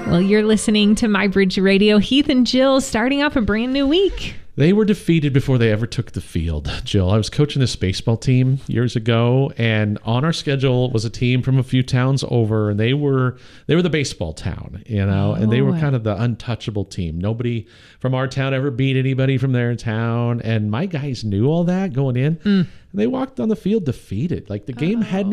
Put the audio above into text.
Well, you're listening to My Bridge Radio. Heath and Jill starting off a brand new week. They were defeated before they ever took the field. Jill, I was coaching this baseball team years ago, and on our schedule was a team from a few towns over, and they were the baseball town, and they were kind of the untouchable team. Nobody from our town ever beat anybody from their town, and my guys knew all that going in. And they walked on the field defeated. Like the game hadn't